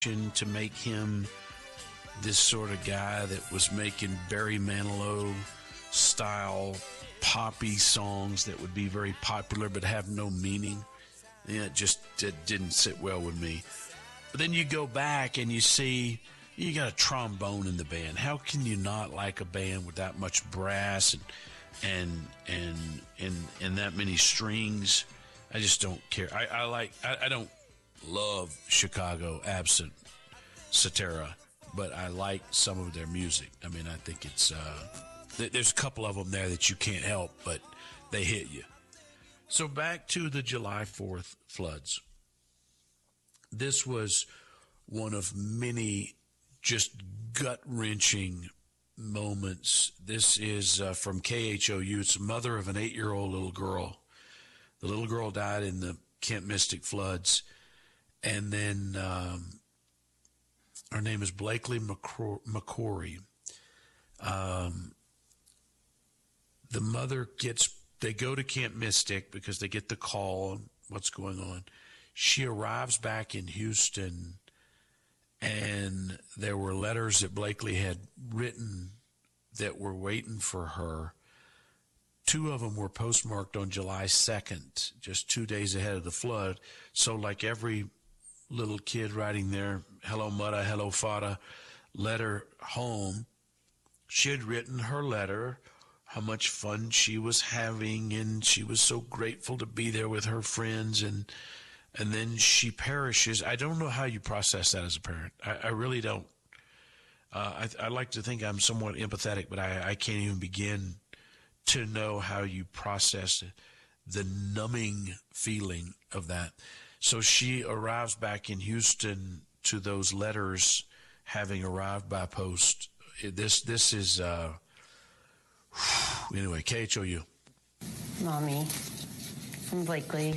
to make him this sort of guy that was making Barry Manilow style poppy songs that would be very popular but have no meaning. Yeah, it didn't sit well with me. But then you go back and you see you got a trombone in the band. How can you not like a band with that much brass and that many strings? I just don't care. I don't love Chicago absent Cetera, but I like some of their music. I mean, I think it's there's a couple of them there that you can't help, but they hit you. So back to the July 4th floods. This was one of many just gut-wrenching moments. This is from KHOU. It's the mother of an 8-year-old little girl. The little girl died in the Camp Mystic floods. And then her name is Blakely McCrory. The mother they go to Camp Mystic because they get the call on what's going on. She arrives back in Houston, and there were letters that Blakely had written that were waiting for her. 2 of them were postmarked on July 2nd, just 2 days ahead of the flood. So like every little kid writing their hello mudda, hello fada letter home, she had written her letter, how much fun she was having, and she was so grateful to be there with her friends, and then she perishes. I don't know how you process that as a parent. I really don't. I like to think I'm somewhat empathetic, but I can't even begin to know how you process the numbing feeling of that. So she arrives back in Houston to those letters having arrived by post. This is, anyway, KHOU. Mommy, from Blakely.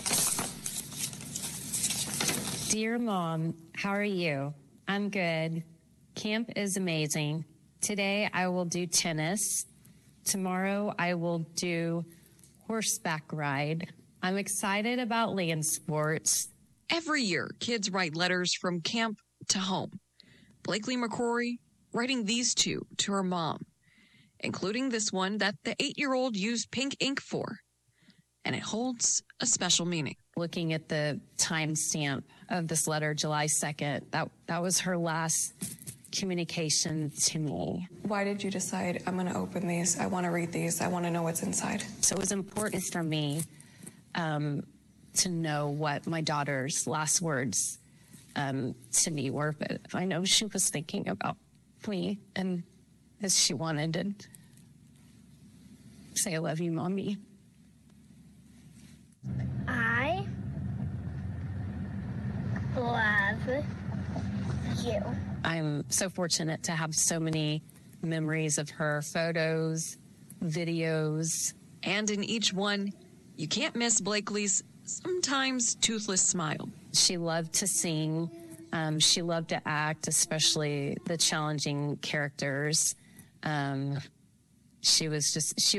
Dear Mom, how are you? I'm good. Camp is amazing. Today I will do tennis. Tomorrow I will do horseback ride. I'm excited about land sports. Every year, kids write letters from camp to home. Blakely McCrory writing these 2 to her mom, including this one that the 8-year-old used pink ink for. And it holds a special meaning. Looking at the timestamp of this letter, July 2nd, that was her last communication to me. Why did you decide, I'm going to open these, I want to read these, I want to know what's inside? So it was important for me to know what my daughter's last words to me were, but I know she was thinking about me, and as she wanted to say, I love you, Mommy. I love you. I'm so fortunate to have so many memories of her, photos, videos. And in each one, you can't miss Blakely's sometimes toothless smile. She loved to sing. She loved to act, especially the challenging characters. She was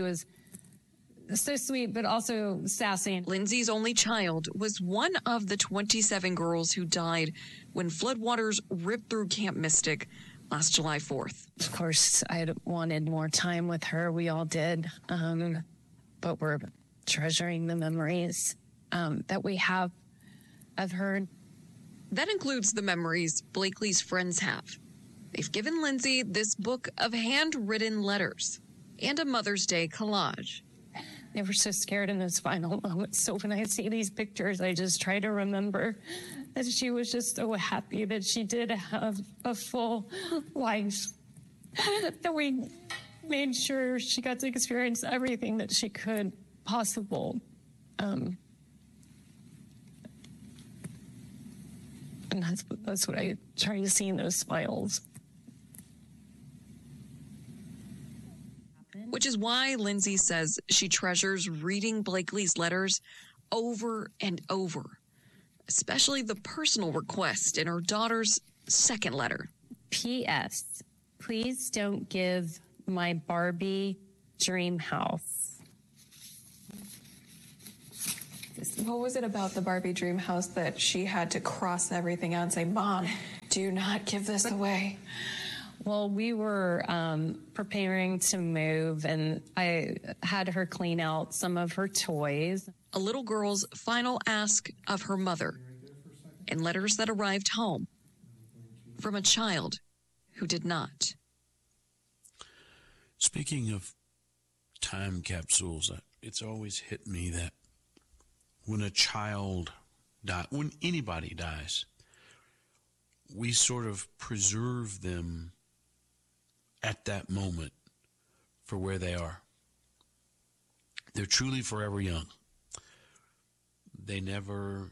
so sweet, but also sassy. Lindsay's only child was one of the 27 girls who died when floodwaters ripped through Camp Mystic last July 4th. Of course, I had wanted more time with her. We all did. But we're treasuring the memories that we have of her. That includes the memories Blakely's friends have. They've given Lindsay this book of handwritten letters and a Mother's Day collage. They were so scared in those final moments. So when I see these pictures, I just try to remember that she was just so happy that she did have a full life, that we made sure she got to experience everything that she could possible. And that's what I try to see in those smiles. Which is why Lindsay says she treasures reading Blakely's letters over and over, especially the personal request in her daughter's second letter. P.S. Please don't give my Barbie dream house. What was it about the Barbie dream house that she had to cross everything out and say, Mom, do not give this away? Well, we were preparing to move, and I had her clean out some of her toys. A little girl's final ask of her mother, and letters that arrived home from a child who did not. Speaking of time capsules, it's always hit me that when a child dies, when anybody dies, we sort of preserve them at that moment for where they are. They're truly forever young. They never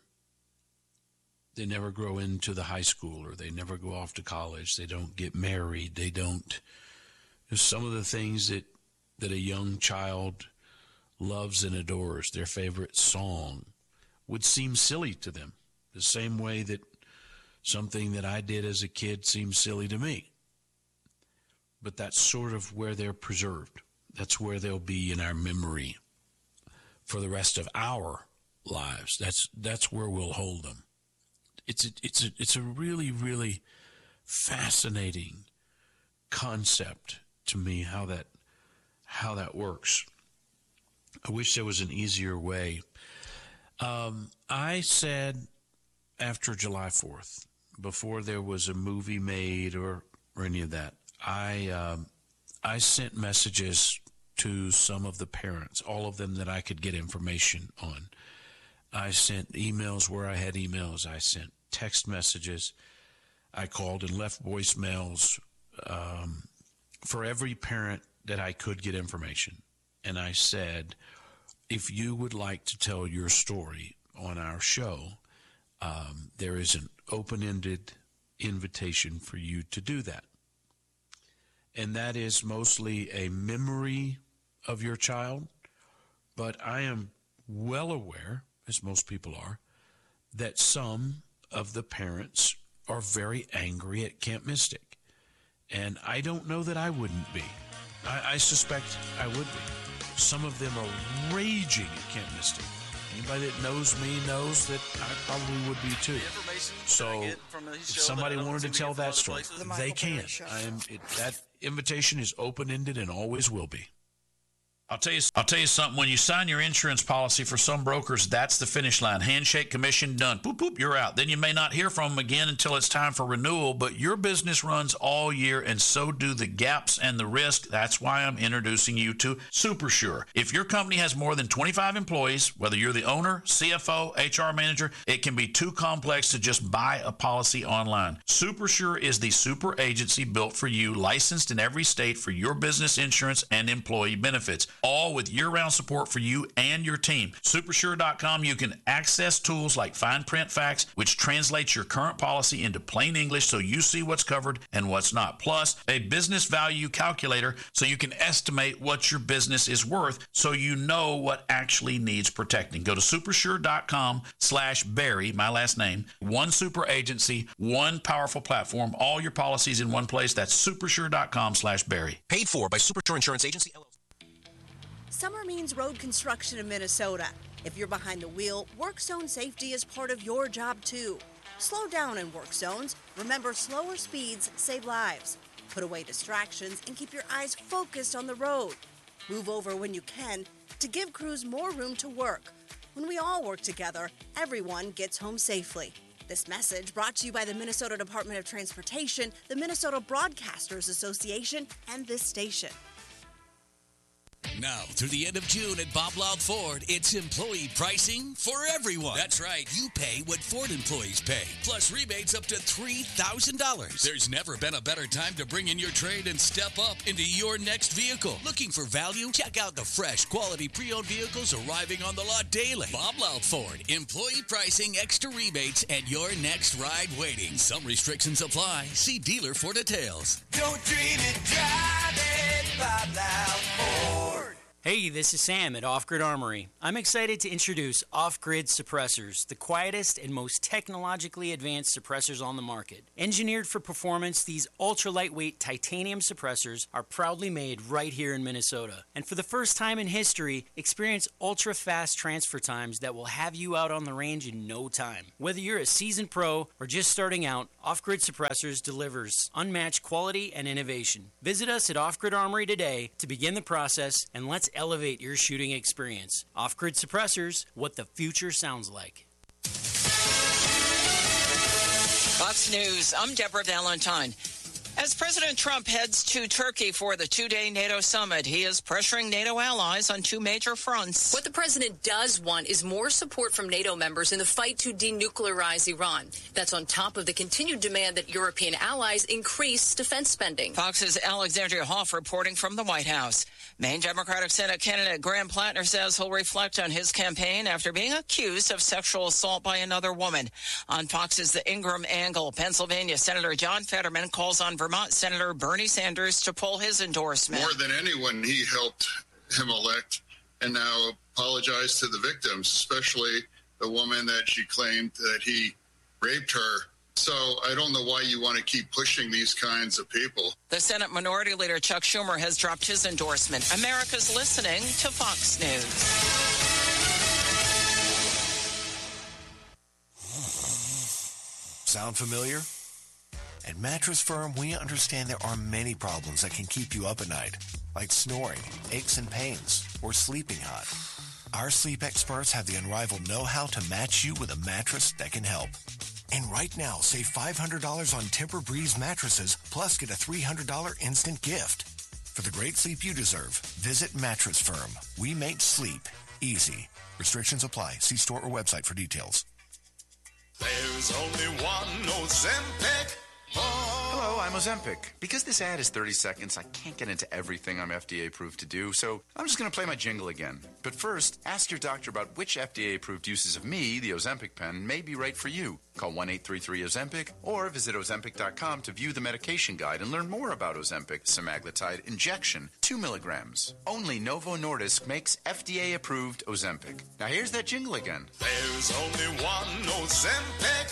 grow into the high school, or they never go off to college. They don't get married. They don't. There's some of the things that a young child loves and adores, their favorite song, would seem silly to them, the same way that something that I did as a kid seems silly to me. But that's sort of where they're preserved. That's where they'll be in our memory for the rest of our lives. That's where we'll hold them. It's a really, really fascinating concept to me, how that works. I wish there was an easier way. I said after July 4th, before there was a movie made or any of that, I sent messages to some of the parents, all of them that I could get information on. I sent emails where I had emails. I sent text messages. I called and left voicemails for every parent that I could get information. And I said, if you would like to tell your story on our show, there is an open-ended invitation for you to do that. And that is mostly a memory of your child. But I am well aware, as most people are, that some of the parents are very angry at Camp Mystic. And I don't know that I wouldn't be. I suspect I would be. Some of them are raging at Camp Mystic. Anybody that knows me knows that I probably would be too. So if somebody wanted to tell that story, they can. That invitation is open-ended and always will be. I'll tell you something. When you sign your insurance policy for some brokers, that's the finish line. Handshake, commission, done. Boop, boop, you're out. Then you may not hear from them again until it's time for renewal, but your business runs all year, and so do the gaps and the risk. That's why I'm introducing you to SuperSure. If your company has more than 25 employees, whether you're the owner, CFO, HR manager, it can be too complex to just buy a policy online. SuperSure is the super agency built for you, licensed in every state for your business insurance and employee benefits, all with year-round support for you and your team. Supersure.com, you can access tools like Fine Print Facts, which translates your current policy into plain English so you see what's covered and what's not. Plus, a business value calculator so you can estimate what your business is worth so you know what actually needs protecting. Go to supersure.com/Barry, my last name. One super agency, one powerful platform, all your policies in one place. That's supersure.com/Barry. Paid for by Supersure Insurance Agency, LLC. Summer means road construction in Minnesota. If you're behind the wheel, work zone safety is part of your job too. Slow down in work zones. Remember, slower speeds save lives. Put away distractions and keep your eyes focused on the road. Move over when you can to give crews more room to work. When we all work together, everyone gets home safely. This message brought to you by the Minnesota Department of Transportation, the Minnesota Broadcasters Association, and this station. Now, through the end of June at Bob Loud Ford, it's employee pricing for everyone. That's right. You pay what Ford employees pay, plus rebates up to $3,000. There's never been a better time to bring in your trade and step up into your next vehicle. Looking for value? Check out the fresh, quality pre-owned vehicles arriving on the lot daily. Bob Loud Ford, employee pricing, extra rebates, and your next ride waiting. Some restrictions apply. See dealer for details. Don't dream it, drive it, Bob Loud Ford. Hey, this is Sam at Off Grid Armory. I'm excited to introduce Off Grid Suppressors, the quietest and most technologically advanced suppressors on the market. Engineered for performance, these ultra-lightweight titanium suppressors are proudly made right here in Minnesota. And for the first time in history, experience ultra-fast transfer times that will have you out on the range in no time. Whether you're a seasoned pro or just starting out, Off Grid Suppressors delivers unmatched quality and innovation. Visit us at Off Grid Armory today to begin the process, and let's elevate your shooting experience. Off Grid Suppressors, what the future sounds like. Fox News, I'm Deborah Valentine. As President Trump heads to Turkey for the two-day NATO summit, he is pressuring NATO allies on two major fronts. What the president does want is more support from NATO members in the fight to denuclearize Iran. That's on top of the continued demand that European allies increase defense spending. Fox's Alexandria Hoff reporting from the White House. Maine Democratic Senate candidate Graham Plattner says he'll reflect on his campaign after being accused of sexual assault by another woman. On Fox's The Ingram Angle, Pennsylvania Senator John Fetterman calls on Vermont Senator Bernie Sanders to pull his endorsement. More than anyone, he helped him elect and now apologize to the victims, especially the woman that she claimed that he raped her. So I don't know why you want to keep pushing these kinds of people. The Senate Minority Leader Chuck Schumer has dropped his endorsement. America's listening to Fox News. Sound familiar? At Mattress Firm, we understand there are many problems that can keep you up at night, like snoring, aches and pains, or sleeping hot. Our sleep experts have the unrivaled know-how to match you with a mattress that can help. And right now, save $500 on Tempur-Breeze mattresses, plus get a $300 instant gift. For the great sleep you deserve, visit Mattress Firm. We make sleep easy. Restrictions apply. See store or website for details. There's only one Ozempic. Hello, I'm Ozempic. Because this ad is 30 seconds, I can't get into everything I'm FDA approved to do, so I'm just going to play my jingle again. But first, ask your doctor about which FDA approved uses of me, the Ozempic pen, may be right for you. Call 1-833-OZEMPIC or visit Ozempic.com to view the medication guide and learn more about Ozempic semaglutide injection, 2 milligrams. Only Novo Nordisk makes FDA approved Ozempic. Now here's that jingle again. There's only one Ozempic.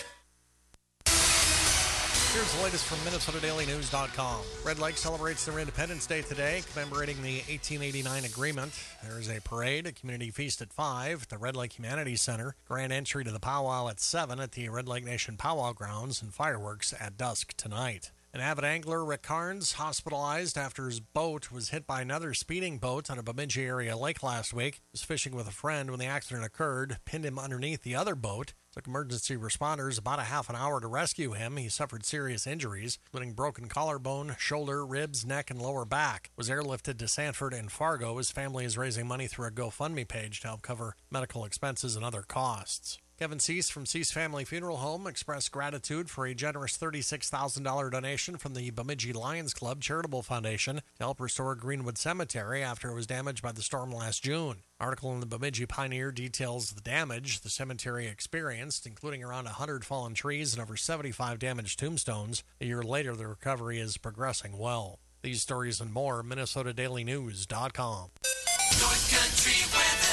Here's the latest from MinnesotaDailyNews.com. Red Lake celebrates their Independence Day today, commemorating the 1889 agreement. There is a parade, a community feast at 5 at the Red Lake Humanities Center, grand entry to the powwow at 7 at the Red Lake Nation Powwow Grounds, and fireworks at dusk tonight. An avid angler, Rick Carnes, hospitalized after his boat was hit by another speeding boat on a Bemidji area lake last week. He was fishing with a friend when the accident occurred, pinned him underneath the other boat. Took emergency responders about a half an hour to rescue him. He suffered serious injuries, including broken collarbone, shoulder, ribs, neck, and lower back. Was airlifted to Sanford and Fargo. His family is raising money through a GoFundMe page to help cover medical expenses and other costs. Kevin Cease from Cease Family Funeral Home expressed gratitude for a generous $36,000 donation from the Bemidji Lions Club Charitable Foundation to help restore Greenwood Cemetery after it was damaged by the storm last June. Article in the Bemidji Pioneer details the damage the cemetery experienced, including around 100 fallen trees and over 75 damaged tombstones. A year later, the recovery is progressing well. These stories and more, MinnesotaDailyNews.com. North Country weather.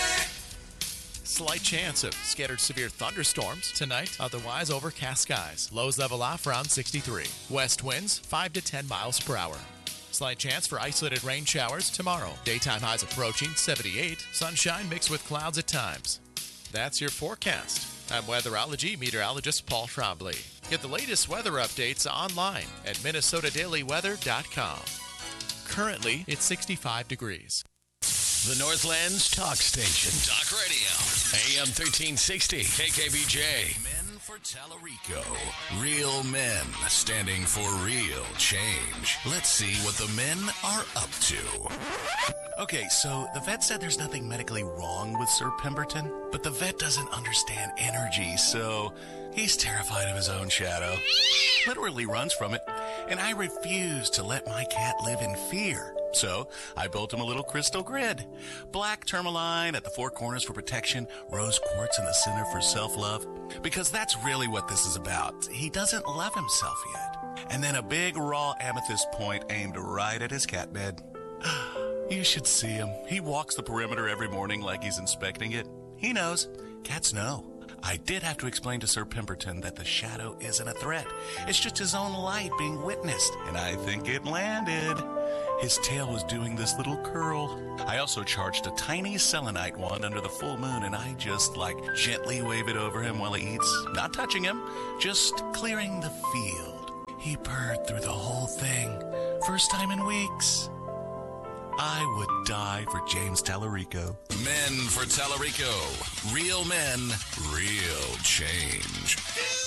Slight chance of scattered severe thunderstorms tonight, otherwise overcast skies. Lows level off around 63. West winds 5 to 10 miles per hour. Slight chance for isolated rain showers tomorrow. Daytime highs approaching 78. Sunshine mixed with clouds at times. That's your forecast. I'm weatherology meteorologist Paul Trombley. Get the latest weather updates online at MinnesotaDailyWeather.com. Currently, it's 65 degrees. The Northland's talk station. Talk Radio. AM 1360. KKBJ. Men for Tallarico. Real men standing for real change. Let's see what the men are up to. Okay, so the vet said there's nothing medically wrong with Sir Pemberton, but the vet doesn't understand energy, so he's terrified of his own shadow. Literally runs from it, and I refuse to let my cat live in fear. So I built him a little crystal grid. Black tourmaline at the four corners for protection, rose quartz in the center for self-love. Because that's really what this is about. He doesn't love himself yet. And then a big raw amethyst point aimed right at his cat bed. You should see him. He walks the perimeter every morning like he's inspecting it. He knows. Cats know. I did have to explain to Sir Pemberton that the shadow isn't a threat. It's just his own light being witnessed, and I think it landed. His tail was doing this little curl. I also charged a tiny selenite wand under the full moon, and I just, gently wave it over him while he eats. Not touching him, just clearing the field. He purred through the whole thing. First time in weeks. I would die for James Tallarico. Men for Tallarico. Real men, real change.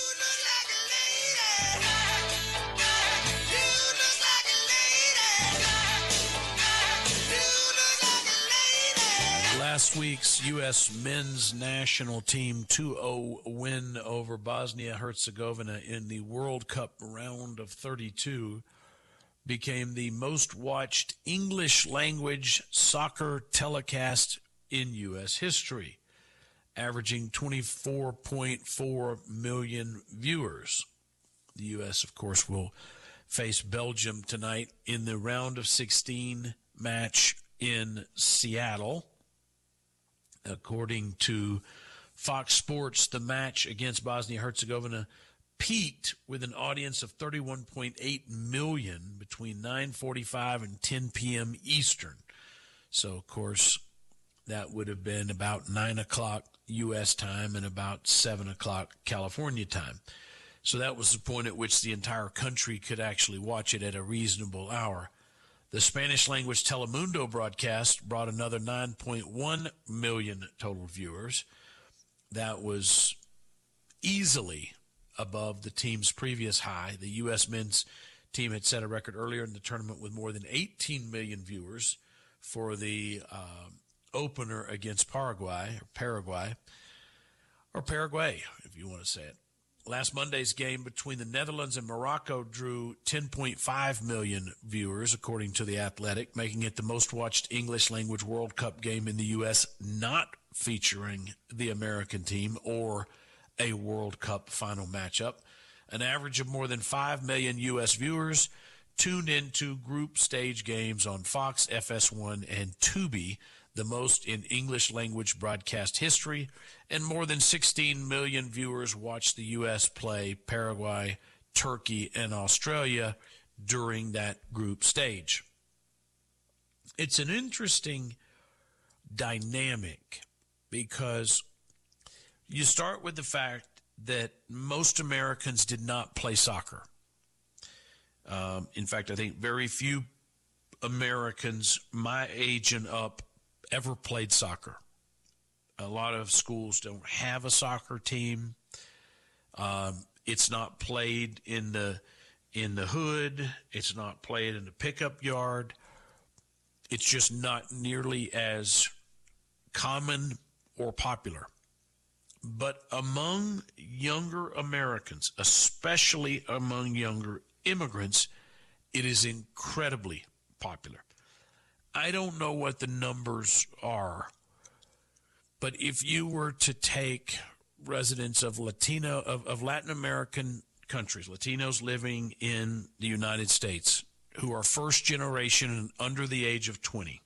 Last week's U.S. men's national team 2-0 win over Bosnia-Herzegovina in the World Cup round of 32 became the most watched English language soccer telecast in U.S. history, averaging 24.4 million viewers. The U.S., of course, will face Belgium tonight in the round of 16 match in Seattle. According to Fox Sports, the match against Bosnia-Herzegovina peaked with an audience of 31.8 million between 9:45 and 10 p.m. Eastern. So, of course, that would have been about 9 o'clock U.S. time and about 7 o'clock California time. So that was the point at which the entire country could actually watch it at a reasonable hour. The Spanish-language Telemundo broadcast brought another 9.1 million total viewers. That was easily above the team's previous high. The U.S. men's team had set a record earlier in the tournament with more than 18 million viewers for the opener against Paraguay, if you want to say it. Last Monday's game between the Netherlands and Morocco drew 10.5 million viewers, according to The Athletic, making it the most watched English-language World Cup game in the U.S. not featuring the American team or a World Cup final matchup. An average of more than 5 million U.S. viewers tuned into group stage games on Fox, FS1, and Tubi, the most in English-language broadcast history, and more than 16 million viewers watched the U.S. play Paraguay, Turkey, and Australia during that group stage. It's an interesting dynamic because you start with the fact that most Americans did not play soccer. In fact, I think very few Americans my age and up ever played soccer. A lot of schools don't have a soccer team. It's not played in the hood. It's not played in the pickup yard. It's just not nearly as common or popular. But among younger Americans, especially among younger immigrants, it is incredibly popular. I don't know what the numbers are, but if you were to take residents of Latin American countries, Latinos living in the United States, who are first generation and under the age of 20,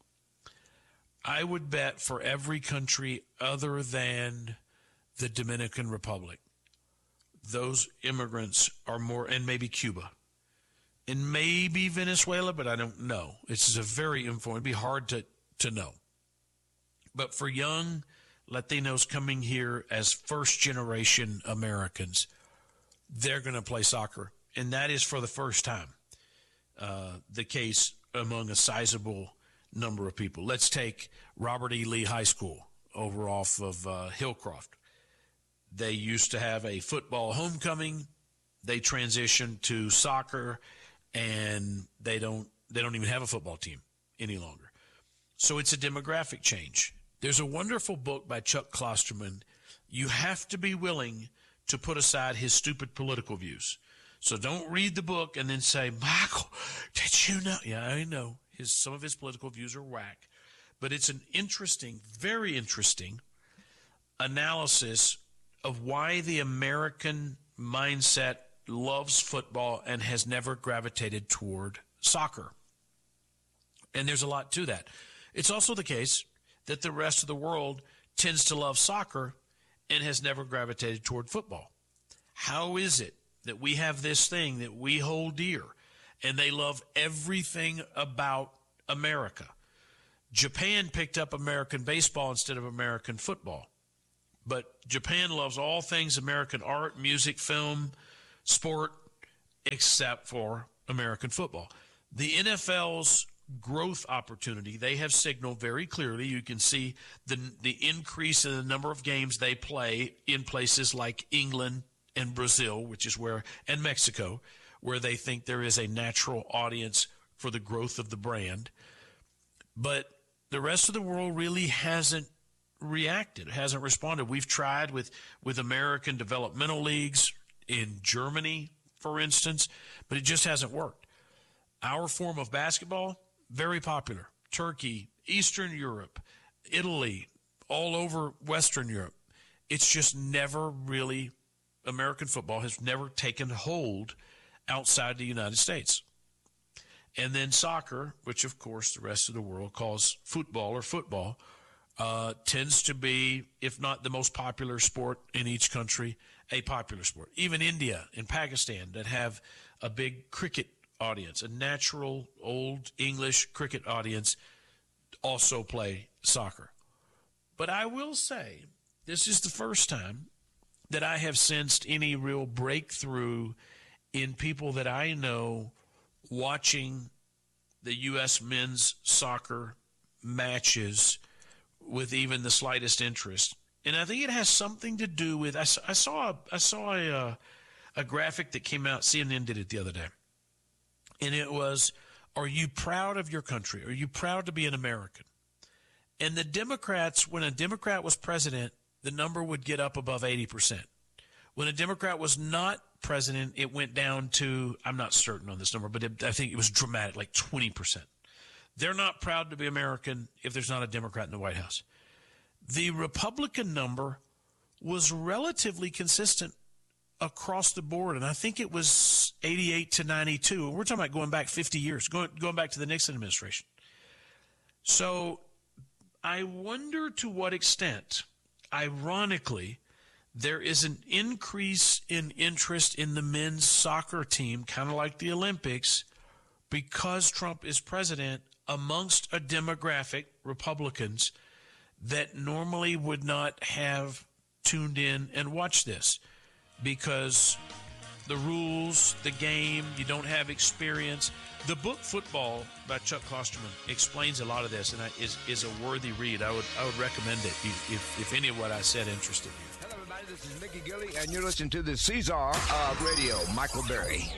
I would bet for every country other than the Dominican Republic, those immigrants are more, and maybe Cuba, and maybe Venezuela, but I don't know. It's a very informal. It'd be hard to know. But for young Latinos coming here as first-generation Americans, they're going to play soccer, and that is for the first time the case among a sizable number of people. Let's take Robert E. Lee High School over off of Hillcroft. They used to have a football homecoming. They transitioned to soccer, and they don't even have a football team any longer. So it's a demographic change. There's a wonderful book by Chuck Klosterman. You have to be willing to put aside his stupid political views. So don't read the book and then say, Michael, did you know? Yeah, I know. Some of his political views are whack. But it's an interesting, very interesting analysis of why the American mindset loves football and has never gravitated toward soccer. And there's a lot to that. It's also the case that the rest of the world tends to love soccer and has never gravitated toward football. How is it that we have this thing that we hold dear and they love everything about America? Japan picked up American baseball instead of American football. But Japan loves all things American art, music, film, sport, except for American football. The NFL's growth opportunity, they have signaled very clearly. You can see the increase in the number of games they play in places like England and Brazil, which is where, and Mexico, where they think there is a natural audience for the growth of the brand. But the rest of the world really hasn't reacted, hasn't responded. We've tried with American developmental leagues in Germany, for instance, but it just hasn't worked. Our form of basketball, very popular. Turkey, Eastern Europe, Italy, all over Western Europe. It's just never really, American football has never taken hold outside the United States. And then soccer, which of course the rest of the world calls football or football, tends to be, if not the most popular sport in each country, a popular sport. Even India and Pakistan that have a big cricket audience, a natural old English cricket audience, also play soccer. But I will say, this is the first time that I have sensed any real breakthrough in people that I know watching the U.S. men's soccer matches with even the slightest interest. And I think it has something to do with, I saw a graphic that came out, CNN did it the other day. And it was, are you proud of your country? Are you proud to be an American? And the Democrats, when a Democrat was president, the number would get up above 80%. When a Democrat was not president, it went down to, I'm not certain on this number, but I think it was dramatic, like 20%. They're not proud to be American if there's not a Democrat in the White House. The Republican number was relatively consistent across the board, and I think it was 88 to 92. We're talking about going back 50 years, going back to the Nixon administration. So I wonder to what extent, ironically, there is an increase in interest in the men's soccer team, kind of like the Olympics, because Trump is president, amongst a demographic, Republicans, that normally would not have tuned in and watched this because the rules, the game, you don't have experience. The book Football by Chuck Klosterman explains a lot of this and is a worthy read. I would recommend it if any of what I said interested you. Hello, everybody. This is Mickey Gilly, and you're listening to the Caesar of Radio, Michael Berry.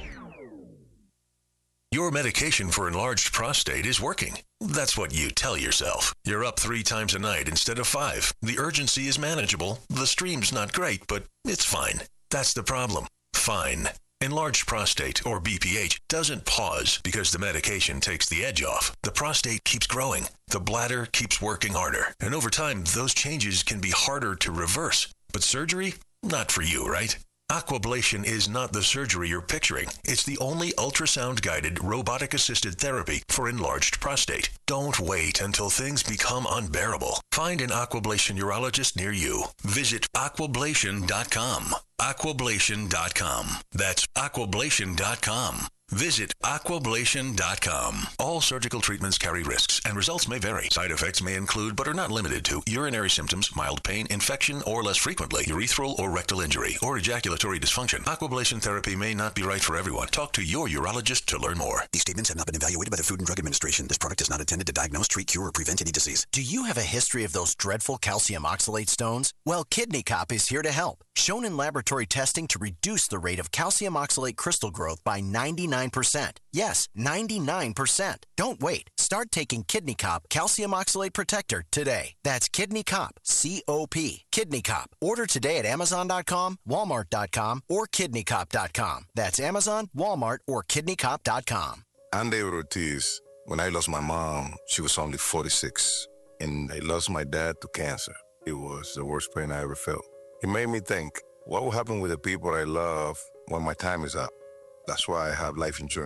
Your medication for enlarged prostate is working. That's what you tell yourself. You're up 3 times a night instead of 5. The urgency is manageable. The stream's not great, but it's fine. That's the problem. Fine. Enlarged prostate, or BPH, doesn't pause because the medication takes the edge off. The prostate keeps growing. The bladder keeps working harder. And over time, those changes can be harder to reverse. But surgery? Not for you, right? Aquablation is not the surgery you're picturing. It's the only ultrasound-guided, robotic-assisted therapy for enlarged prostate. Don't wait until things become unbearable. Find an Aquablation urologist near you. Visit aquablation.com. Aquablation.com. That's aquablation.com. Visit aquablation.com. All surgical treatments carry risks, and results may vary. Side effects may include, but are not limited to, urinary symptoms, mild pain, infection, or less frequently, urethral or rectal injury, or ejaculatory dysfunction. Aquablation therapy may not be right for everyone. Talk to your urologist to learn more. These statements have not been evaluated by the Food and Drug Administration. This product is not intended to diagnose, treat, cure, or prevent any disease. Do you have a history of those dreadful calcium oxalate stones? Well, Kidney Cop is here to help. Shown in laboratory testing to reduce the rate of calcium oxalate crystal growth by 99%. Yes, 99%. Don't wait. Start taking Kidney Cop Calcium Oxalate Protector today. That's Kidney Cop, C-O-P. Kidney Cop. Order today at Amazon.com, Walmart.com, or KidneyCop.com. That's Amazon, Walmart, or KidneyCop.com. Andy Ortiz. When I lost my mom, she was only 46. And I lost my dad to cancer. It was the worst pain I ever felt. It made me think, what will happen with the people I love when my time is up? That's why I have life insurance.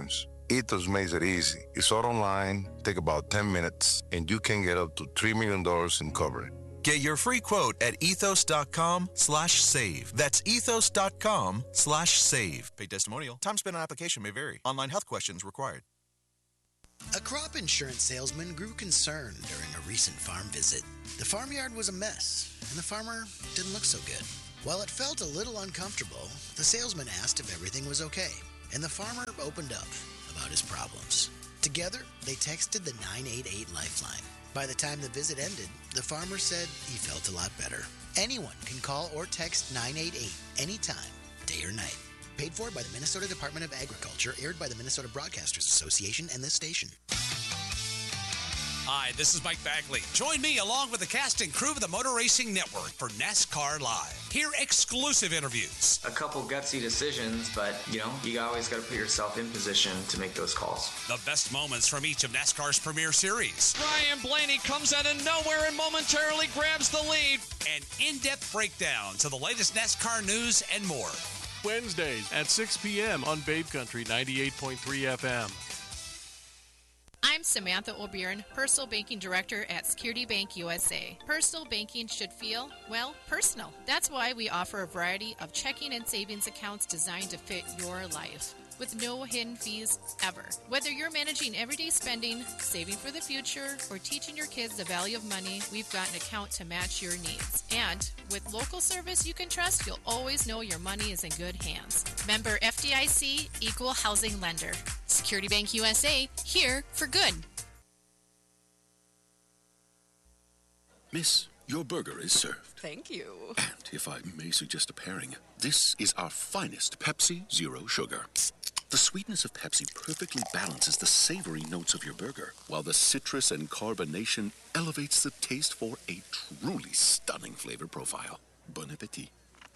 Ethos makes it easy. It's all online, take about 10 minutes, and you can get up to $3 million in coverage. Get your free quote at ethos.com/save. That's ethos.com/save. Paid testimonial. Time spent on application may vary. Online health questions required. A crop insurance salesman grew concerned during a recent farm visit. The farmyard was a mess, and the farmer didn't look so good. While it felt a little uncomfortable, the salesman asked if everything was okay, and the farmer opened up about his problems. Together, they texted the 988 Lifeline. By the time the visit ended, the farmer said he felt a lot better. Anyone can call or text 988 anytime, day or night. Paid for by the Minnesota Department of Agriculture, aired by the Minnesota Broadcasters Association and this station. Hi, this is Mike Bagley. Join me along with the cast and crew of the Motor Racing Network for NASCAR Live. Hear exclusive interviews. A couple gutsy decisions, but, you always got to put yourself in position to make those calls. The best moments from each of NASCAR's premier series. Ryan Blaney comes out of nowhere and momentarily grabs the lead. And in-depth breakdowns of the latest NASCAR news and more. Wednesdays at 6 p.m. on Babe Country 98.3 FM. I'm Samantha O'Byrne, Personal Banking Director at Security Bank USA. Personal banking should feel, personal. That's why we offer a variety of checking and savings accounts designed to fit your life, with no hidden fees ever. Whether you're managing everyday spending, saving for the future, or teaching your kids the value of money, we've got an account to match your needs. And with local service you can trust, you'll always know your money is in good hands. Member FDIC, Equal Housing Lender. Security Bank USA, here for good. Miss, your burger is served. Thank you. And if I may suggest a pairing, this is our finest Pepsi Zero Sugar. The sweetness of Pepsi perfectly balances the savory notes of your burger, while the citrus and carbonation elevates the taste for a truly stunning flavor profile. Bon appetit.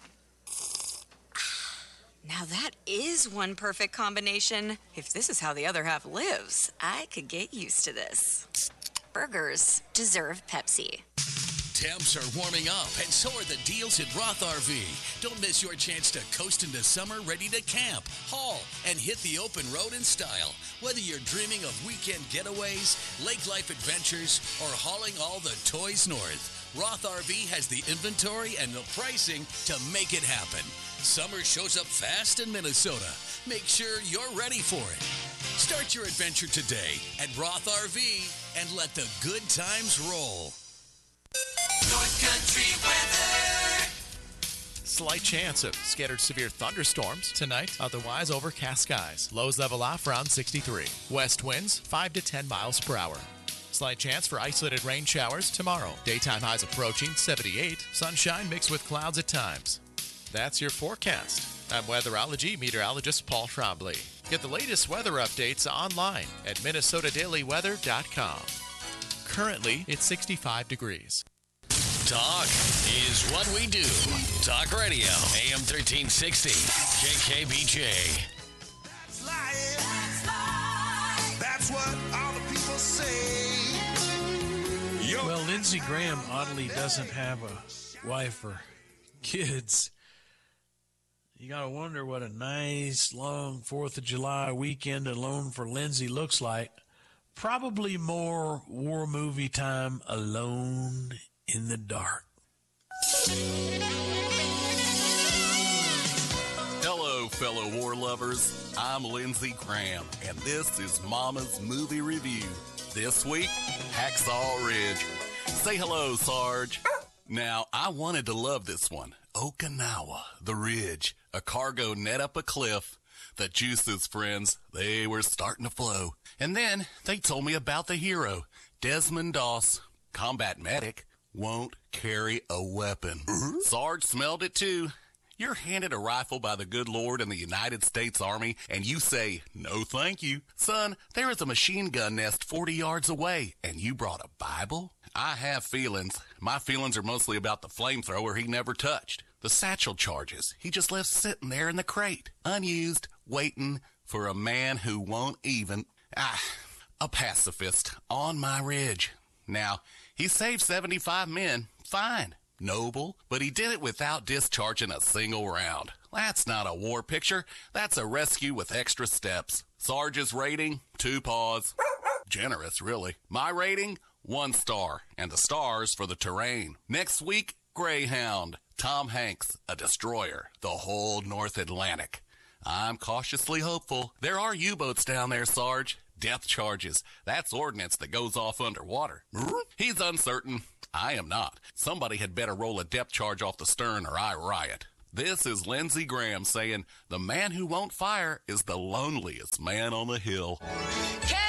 Now that is one perfect combination. If this is how the other half lives, I could get used to this. Burgers deserve Pepsi. Temps are warming up, and so are the deals at Roth RV. Don't miss your chance to coast into summer ready to camp, haul, and hit the open road in style. Whether you're dreaming of weekend getaways, lake life adventures, or hauling all the toys north, Roth RV has the inventory and the pricing to make it happen. Summer shows up fast in Minnesota. Make sure you're ready for it. Start your adventure today at Roth RV and let the good times roll. North Country weather. Slight chance of scattered severe thunderstorms tonight. Otherwise, overcast skies. Lows level off around 63. West winds 5 to 10 miles per hour. Slight chance for isolated rain showers tomorrow. Daytime highs approaching 78. Sunshine mixed with clouds at times. That's your forecast. I'm weatherology meteorologist Paul Trombley. Get the latest weather updates online at minnesotadailyweather.com. Currently, it's 65 degrees. Talk is what we do. Talk Radio, AM 1360, KKBJ. That's what all the people say. Well, Lindsey Graham oddly doesn't have a wife or kids. You got to wonder what a nice, long 4th of July weekend alone for Lindsey looks like. Probably more war movie time alone in the dark. Hello, fellow war lovers. I'm Lindsey Graham, and this is Mama's Movie Review. This week, Hacksaw Ridge. Say hello, Sarge. Now, I wanted to love this one. Okinawa, the Ridge, a cargo net up a cliff. The juices, friends, they were starting to flow. And then they told me about the hero, Desmond Doss, combat medic, won't carry a weapon. Sarge smelled it too. You're handed a rifle by the good Lord in the United States Army, and you say, no thank you. Son, there is a machine gun nest 40 yards away, and you brought a Bible? I have feelings. My feelings are mostly about the flamethrower he never touched. The satchel charges he just left sitting there in the crate, unused, waiting for a man who won't even... a pacifist on my ridge. Now, he saved 75 men, fine, noble, but he did it without discharging a single round. That's not a war picture. That's a rescue with extra steps. Sarge's rating, 2 paws. Generous, really. My rating, 1 star. And the stars for the terrain. Next week, Greyhound. Tom Hanks, a destroyer. The whole North Atlantic. I'm cautiously hopeful. There are U-boats down there, Sarge. Depth charges. That's ordnance that goes off underwater. He's uncertain. I am not. Somebody had better roll a depth charge off the stern or I riot. This is Lindsey Graham saying, the man who won't fire is the loneliest man on the hill.